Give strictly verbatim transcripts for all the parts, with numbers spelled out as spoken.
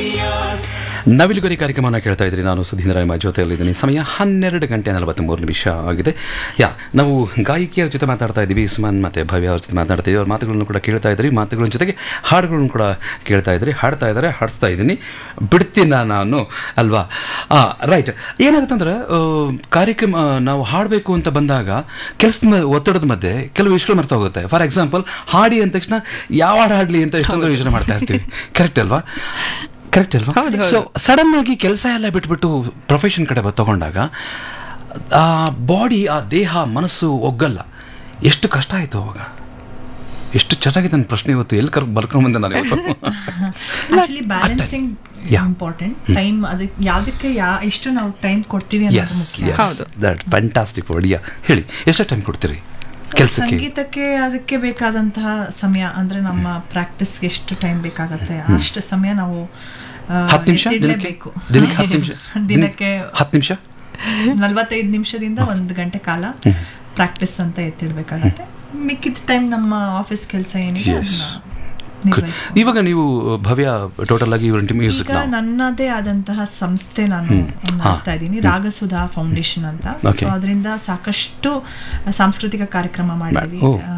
ನವಿಲುಗರಿ ಕಾರ್ಯಕ್ರಮನ ಕೇಳ್ತಾ ಇದ್ರಿ. ನಾನು ಸುಧೀಂದ್ರ ನಿಮ್ಮ ಜೊತೆಯಲ್ಲಿದ್ದೀನಿ. ಸಮಯ ಹನ್ನೆರಡು ಗಂಟೆ ನಲವತ್ತ್ಮೂರು ನಿಮಿಷ ಆಗಿದೆ. ಯಾ ನಾವು ಗಾಯಕಿಯರ ಜೊತೆ ಮಾತಾಡ್ತಾ ಇದ್ದೀವಿ. ಸುಮನ್ ಮತ್ತು ಭವ್ಯ ಅವ್ರ ಜೊತೆ ಮಾತಾಡ್ತಾ ಇದ್ದೀವಿ. ಅವ್ರ ಮಾತುಗಳನ್ನು ಕೂಡ ಕೇಳ್ತಾ ಇದ್ರಿ. ಮಾತುಗಳ ಜೊತೆಗೆ ಹಾಡುಗಳನ್ನು ಕೂಡ ಕೇಳ್ತಾ ಇದ್ರಿ. ಹಾಡ್ತಾ ಇದ್ದಾರೆ, ಹಾಡಿಸ್ತಾ ಇದ್ದೀನಿ, ಬಿಡ್ತೀನ ನಾನು ಅಲ್ವಾ? ಹಾಂ, ರೈಟ್. ಏನಾಗುತ್ತೆ ಅಂದರೆ ಕಾರ್ಯಕ್ರಮ ನಾವು ಹಾಡಬೇಕು ಅಂತ ಬಂದಾಗ ಕೆಲಸದ ಒತ್ತಡದ ಮಧ್ಯೆ ಕೆಲವು ವಿಷಯಗಳು ಮರ್ತಾ ಹೋಗುತ್ತೆ. ಫಾರ್ ಎಕ್ಸಾಂಪಲ್, ಹಾಡಿ ಅಂದ ತಕ್ಷಣ ಯಾವ ಹಾಡು ಹಾಡಲಿ ಅಂತ ಎಷ್ಟೊಂದು ಯೋಚನೆ ಮಾಡ್ತಾ ಇರ್ತೀವಿ. ಕರೆಕ್ಟ್ ಅಲ್ವಾ? ಕರೆಕ್ಟ್ ಅಲ್ವಾ? ಸೊ ಸಡನ್ ಆಗಿ ಕೆಲಸ ಎಲ್ಲ ಬಿಟ್ಬಿಟ್ಟು ಪ್ರೊಫೆಷನ್ ಕಡೆ ತಗೊಂಡಾಗ ಆ ಬಾಡಿ, ಆ ದೇಹ, ಮನಸ್ಸು ಒಗ್ಗಲ್ಲ. ಎಷ್ಟು ಕಷ್ಟ ಆಯಿತು ಅವಾಗ. ಎಷ್ಟು ಚೆನ್ನಾಗಿ ನನ್ನ ಪ್ರಶ್ನೆ ಇವತ್ತು ಎಲ್ಲಿ ಕರ್ ಬರ್ಕೊಂಡು ಬಂದೆ ನಾನು ಇವತ್ತು. Actually balancing important. ಟೈಮ್ ಅದಕ್ಕೆ ಯಾವುದಕ್ಕೆ ಯಾ ಎಷ್ಟು ನಾವು ಟೈಮ್ ಕೊಡ್ತೀವಿ ಅನ್ನೋದು ಮುಖ್ಯ. ಹೌದು, ದಟ್ ಫ್ಯಾಂಟಾಸ್ಟಿಕ್ ವರ್ಡ್. ಯಾ ಹೇಳಿ, ಎಷ್ಟು ಟೈಮ್ ಕೊಡ್ತೀರಿ ಕೆಲಸಕ್ಕೆ? ಸಂಗೀತಕ್ಕೆ ಅದಕ್ಕೆ ಬೇಕಾದಂತಹ ಸಮಯ ಅಂದ್ರೆ ನಮ್ಮ ಪ್ರಾಕ್ಟೀಸ್ಗೆ ಎಷ್ಟು ಟೈಮ್ ಬೇಕಾಗತ್ತೆ ಅಷ್ಟು ಸಮಯ ನಾವು ಹತ್ತು ನಿಮಿಷ ಬೇಕು. ದಿನಕ್ಕೆ ಹತ್ತು ನಿಮಿಷ ದಿನಕ್ಕೆ ಹತ್ತು ನಿಮಿಷ ನಲ್ವತ್ತೈದು ನಿಮಿಷದಿಂದ ಒಂದು ಗಂಟೆ ಕಾಲ ಪ್ರಾಕ್ಟೀಸ್ ಅಂತ ಎತ್ತಿಡ್ಬೇಕಾಗತ್ತೆ. ಮಿಕ್ಕಿದ ಟೈಮ್ ನಮ್ಮ ಆಫೀಸ್ ಕೆಲಸ ಏನಿದೆ ಇವಾಗ ನೀವು ಭವ್ಯ ಟೋಟಲ್ ಆಗಿ ಮ್ಯೂಸಿಕ್ ಈಗ ನನ್ನದೇ ಆದಂತಹ ಸಂಸ್ಥೆ ನಾನು ನಡೆಸ್ತಾ ಇದ್ದೀನಿ, ರಾಗಸುಧಾ ಫೌಂಡೇಶನ್ ಅಂತ. ಸೊ ಅದರಿಂದ ಸಾಕಷ್ಟು ಸಾಂಸ್ಕೃತಿಕ ಕಾರ್ಯಕ್ರಮ ಮಾಡಿದ್ವಿ,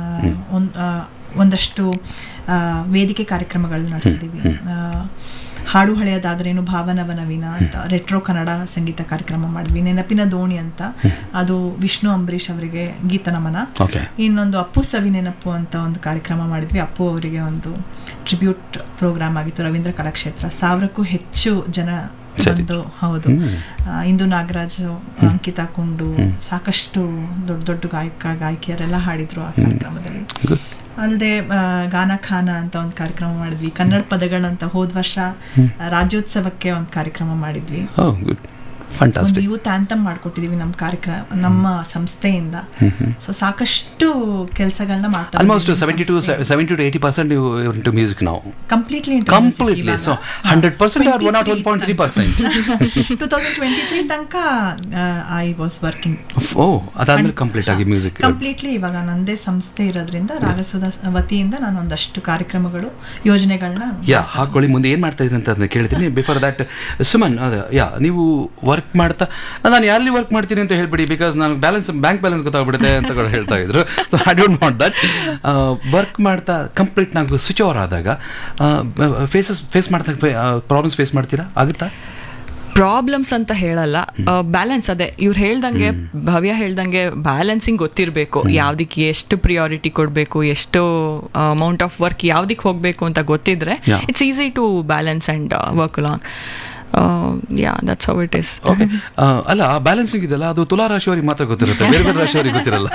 ಒಂದಷ್ಟು ವೇದಿಕೆ ಕಾರ್ಯಕ್ರಮಗಳು ನಡೆಸಿದೀವಿ. ಹಾಡು ಹಳೆಯದಾದ್ರೇನು, ಭಾವನವ ನವೀನ ಅಂತ ರೆಟ್ರೋ ಕನ್ನಡ ಸಂಗೀತ ಕಾರ್ಯಕ್ರಮ ಮಾಡಿದ್ವಿ. ನೆನಪಿನ ದೋಣಿ ಅಂತ, ಅದು ವಿಷ್ಣು ಅಂಬರೀಷ್ ಅವರಿಗೆ ಗೀತ ನಮನ. ಇನ್ನೊಂದು ಅಪ್ಪು ಸವಿ ನೆನಪು ಅಂತ ಒಂದು ಕಾರ್ಯಕ್ರಮ ಮಾಡಿದ್ವಿ. ಅಪ್ಪು ಅವರಿಗೆ ಒಂದು ಟ್ರಿಬ್ಯೂಟ್ ಪ್ರೋಗ್ರಾಮ್ ಆಗಿತ್ತು ರವೀಂದ್ರ ಕಲಾಕ್ಷೇತ್ರ. ಸಾವಿರಕ್ಕೂ ಹೆಚ್ಚು ಜನ ಬಂದು, ಹೌದು, ಇಂದು ನಾಗರಾಜ್, ಅಂಕಿತಾ ಕುಂಡು, ಸಾಕಷ್ಟು ದೊಡ್ಡ ದೊಡ್ಡ ಗಾಯಕ ಗಾಯಕಿಯರೆಲ್ಲ ಹಾಡಿದ್ರು ಆ ಕಾರ್ಯಕ್ರಮದಲ್ಲಿ. ಅಲ್ಲದೆ ಗಾನ ಖಾನ ಅಂತ ಒಂದು ಕಾರ್ಯಕ್ರಮ ಮಾಡಿದ್ವಿ. ಕನ್ನಡ ಪದಗಳಂತ ಹೋದ ವರ್ಷ ರಾಜ್ಯೋತ್ಸವಕ್ಕೆ ಒಂದು ಕಾರ್ಯಕ್ರಮ ಮಾಡಿದ್ವಿ. ಒಂದು ಯೂತ್ ಆಂಥಮ್ ಮಾಡ್ಕೊಟ್ಟಿದೀವಿ ನಮ್ಮ ಕಾರ್ಯಕ್ರಮ, ನಮ್ಮ ಸಂಸ್ಥೆಯಿಂದ. ಸೊ ಸಾಕಷ್ಟು ಕೆಲಸಗಳನ್ನ ಮಾಡ್ತಾ almost seventy to seventy to eighty percent you into music ನಾವು completely completely so hundred percent R one not one point three percent two thousand twenty three ತನಕ ಐ ವಾಸ್ ವರ್ಕಿಂಗ್. ಓ, ಅದಾದ್ಮೇಲೆ ಕಂಪ್ಲೀಟ್ ಆಗಿ music completely ಇವಾಗ ನಂದೇ ಸಂಸ್ಥೆ ಇರೋದ್ರಿಂದ ರಾಗಸುಧಾ ವತಿಯಿಂದ ನಾನು ಒಂದಷ್ಟು ಕಾರ್ಯಕ್ರಮಗಳು, ಯೋಜನೆಗಳನ್ನ ಯಾ ಹಾಕೊಳ್ಳಿ. ಮುಂದೆ ಏನ್ ಮಾಡ್ತಾ ಇದ್ರಿ ಅಂತ ಕೇಳ್ತೀನಿ. ಬಿಫೋರ್ ದಟ್ ಸುಮನ್, ಯಾ ನೀವು ವರ್ಕ್ ಮಾಡ್ತಾ, ನಾನು ಯಾರಲ್ಲಿ ವರ್ಕ್ ಮಾಡ್ತೀನಿ ಅಂತ ಹೇಳ್ಬಿಡಿ, ಬಿಕಾಸ್ ನಾನು ಬ್ಯಾಲೆನ್ಸ್ ಬ್ಯಾಂಕ್ ಬ್ಯಾಲೆನ್ಸ್ ಗೊತ್ತಾಗ್ಬಿಡುತ್ತೆ ಅಂತ ಕೂಡ ಹೇಳ್ತಾ ಇದ್ರು. So I don't want that. Work ಮಾಡ್ತಾ ಕಂಪ್ಲೀಟ್ ನಾವು ಸ್ವಿಚ್ ಓವರ್ ಆದಾಗ ಫೇಸಸ್ ಫೇಸ್ ಮಾಡ್ತಾ ಪ್ರಾಬ್ಲಮ್ಸ್ ಫೇಸ್ ಮಾಡ್ತೀರಾ? ಆಗುತ್ತಾ? ಪ್ರಾಬ್ಲಮ್ಸ್ ಅಂತ ಹೇಳಲ್ಲ, ಬ್ಯಾಲೆನ್ಸ್. ಅದೇ ಇವ್ರು ಹೇಳ್ದಂಗೆ, ಭವ್ಯ ಹೇಳ್ದಂಗೆ ಬ್ಯಾಲೆನ್ಸಿಂಗ್ ಗೊತ್ತಿರಬೇಕು. ಯಾವ್ದಕ್ಕೆ ಎಷ್ಟು ಪ್ರಿಯಾರಿಟಿ ಕೊಡಬೇಕು, ಎಷ್ಟು ಅಮೌಂಟ್ ಆಫ್ ವರ್ಕ್ ಯಾವ್ದಕ್ಕೆ ಹೋಗಬೇಕು ಅಂತ ಗೊತ್ತಿದ್ರೆ it's easy to balance and work along. Yeah that's how it is. Okay, ಅಲ್ಲ ಬ್ಯಾಲೆನ್ಸಿಂಗ್ ಇದೆಲ್ಲ ಅದು ತುಲಾ ರಾಶಿಯವರಿಗೆ ಮಾತ್ರ ಗೊತ್ತಿರುತ್ತೆ, ಬೇರೆ ಬೇರೆ ರಾಶಿಯವರಿಗೆ ಗೊತ್ತಿರಲ್ಲ.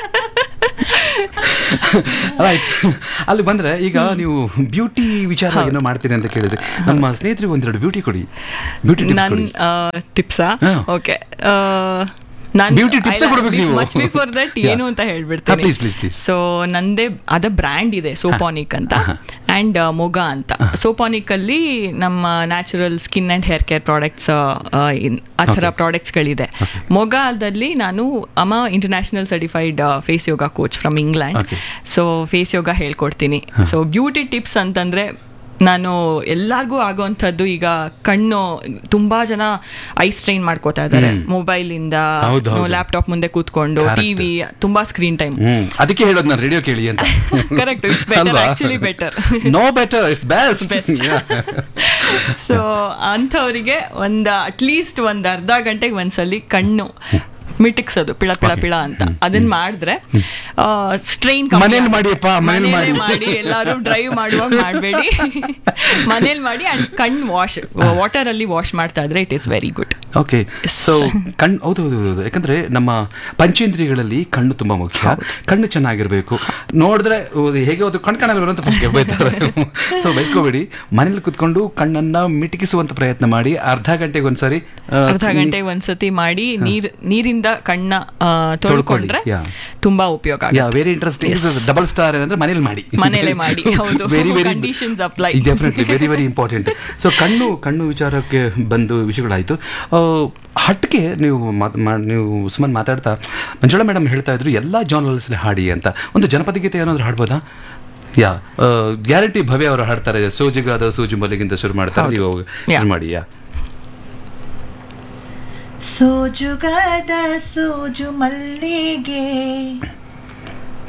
ರೈಟ್. ಅಲ್ಲಿ ಬಂದ್ರೆ ಈಗ ನೀವು ಬ್ಯೂಟಿ ವಿಚಾರ ಏನೋ ಮಾಡ್ತೀರಿ ಅಂತ ಕೇಳಿದ್ರೆ, ನಮ್ಮ ಸ್ನೇಹಿತರಿಗೆ ಒಂದೆರಡು ಬ್ಯೂಟಿ ಕೊಡಿ. Beauty ಟಿಪ್ಸಾ? Okay, much before that ಏನು ಅಂತ ಹೇಳ್ಬಿಡ್ತೀನಿ. ಸೊ ನಂದೇ ಅದ ಬ್ರ್ಯಾಂಡ್ ಇದೆ, ಸೋಪಾನಿಕ್ ಅಂತ, ಅಂಡ್ ಮೊಗ ಅಂತ. ಸೋಪಾನಿಕ್ ಅಲ್ಲಿ ನಮ್ಮ natural skin and hair care products, ಆ ಥರ ಪ್ರಾಡಕ್ಟ್ಸ್ಗಳಿದೆ. ಮೊಗದಲ್ಲಿ ನಾನು ಅಮ international certified face yoga coach from England. So face ಯೋಗ ಹೇಳ್ಕೊಡ್ತೀನಿ. ಸೊ ಬ್ಯೂಟಿ ಟಿಪ್ಸ್ ಅಂತಂದ್ರೆ, ನಾನು ಎಲ್ಲರಿಗೂ ಆಗೋವಂಥದ್ದು, ಈಗ ಕಣ್ಣು ತುಂಬಾ ಜನ ಐ ಸ್ಟ್ರೈನ್ ಮಾಡ್ಕೋತಾ ಇದ್ದಾರೆ ಮೊಬೈಲ್ ಇಂದ, ಲ್ಯಾಪ್ಟಾಪ್ ಮುಂದೆ ಕೂತ್ಕೊಂಡು, ಟಿವಿ, ತುಂಬಾ ಸ್ಕ್ರೀನ್ ಟೈಮ್. ಅದಕ್ಕೆ ಹೇಳೋದು ನಾನು ರೇಡಿಯೋ ಕೇಳಿ ಅಂತ. Correct, it's better, actually better. Know better, it's best. So ಅಂಥವರಿಗೆ ಒಂದು ಅಟ್ಲೀಸ್ಟ್ ಒಂದು ಅರ್ಧ ಗಂಟೆಗೆ ಒಂದ್ಸಲಿ ಕಣ್ಣು ಮಿಟಿಕ್ಸೋದು, ಪಿಳ ಪಿಳ ಪಿಳ ಅಂತ, ಅದನ್ನ ಮಾಡಿದ್ರೆ ಸ್ಟ್ರೈನ್ ಮನೇಲಿ ಮಾಡಿಯಪ್ಪ, ಮನೇಲಿ ಮಾಡಿ. ಎಲ್ಲರೂ ಡ್ರೈವ್ ಮಾಡುವಾಗ ಮಾಡಬೇಡಿ, ಮನೇಲಿ ಮಾಡಿ. ಅಂಡ್ ಕಣ್ ವಾಶ್, ವಾಟರ್ ಅಲ್ಲಿ ವಾಶ್ ಮಾಡ್ತಾ ಇದ್ರೆ it is very good. Okay, so ಕಣ್ಣು, ಹೌದು ಹೌದು ಹೌದು, ಯಾಕಂದ್ರೆ ನಮ್ಮ ಪಂಚೇಂದ್ರಿಯಗಳಲ್ಲಿ ಕಣ್ಣು ತುಂಬಾ ಮುಖ್ಯ. ಕಣ್ಣು ಚೆನ್ನಾಗಿರ್ಬೇಕು. ನೋಡಿದ್ರೆ ಹೇಗೆ ಹೋದ್ರು ಕಣ್ ಕಾಣಲ್ಲ ಅಂತ ಫಸ್ಟ್ ಬೈತಾರೆ. ಸೊ ಬಯಸ್ಕೋಬೇಡಿ, ಮನೇಲಿ ಕುತ್ಕೊಂಡು ಕಣ್ಣನ್ನ ಮಿಟಿಕಿಸುವಂತ ಪ್ರಯತ್ನ ಮಾಡಿ. ಅರ್ಧ ಗಂಟೆಗೆ ಒಂದ್ಸರಿ, ಅರ್ಧ ಗಂಟೆಗೆ ಒಂದ್ಸತಿ ಮಾಡಿ ನೀರ್ ನೀರಿಂದ ಕಣ್ಣ ತೊಳ್ಕೊಂಡ್ರೆ ತುಂಬಾ ಉಪಯೋಗ. Very interesting. ಡಬಲ್ ಸ್ಟಾರ್ ಏನಂದ್ರೆ ಮನೇಲಿ ಮಾಡಿ, ಮನೇಲೆ ಮಾಡಿ. ಹೌದು, very very conditions apply. Definitely very very important. So ಕಣ್ಣು ಕಣ್ಣು ವಿಚಾರಕ್ಕೆ ಬಂದು ವಿಷಯಗಳಾಯಿತು. ಹಟ್ಗೆ ನೀವು ನೀವು ಸುಮ್ಮನೆ ಮಾತಾಡ್ತಾ ಮಂಜುಳಾ ಮೇಡಮ್ ಹೇಳ್ತಾ ಇದ್ರು ಎಲ್ಲ ಜಾನರ್ಸ್ ಹಾಡಿ ಅಂತ. ಒಂದು ಜನಪದ ಗೀತೆ ಏನಾದ್ರು ಹಾಡ್ಬೋದಾ? ಯಾ ಗ್ಯಾರಂಟಿ ಭವ್ಯ ಅವರು ಹಾಡ್ತಾರೆ, ಸೋಜಿಗಾದ ಸೂಜು ಮಲ್ಲಿಗಿಂತ ಶುರು ಮಾಡ್ತಾರೆ, ನೀವು ಶುರು ಮಾಡಿ. ಯಾ ಸೋಜುಗಾದ ಸೋಜು ಮಲ್ಲಿಗೆ